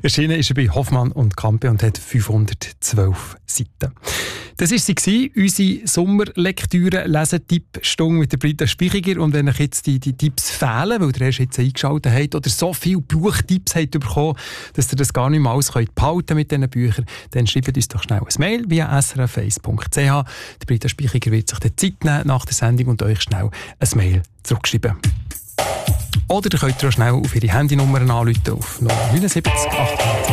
Erschienen ist er bei Hoffmann und Campe und hat 512 Seiten. Das war sie, unsere Sommerlektüre-Lesetipp-Stunde mit der Britta Spichiger. Und wenn euch jetzt die Tipps fehlen, weil ihr erst jetzt eingeschaltet habt oder so viele Buchtipps habt bekommen, dass ihr das gar nicht mehr alles behalten könnt mit diesen Büchern, dann schreibt uns doch schnell ein Mail via srf1.ch. Die Britta Spichiger wird sich die Zeit nehmen nach der Sendung und euch schnell ein Mail zurückschreiben. Oder ihr könnt auch schnell auf ihre Handynummern anrufen auf 079 800